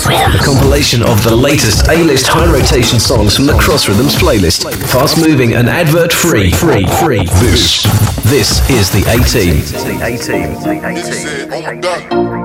A compilation of the latest A-list high rotation songs from the Cross Rhythms playlist. Fast moving and advert free. This is the A-Team. The A-Team.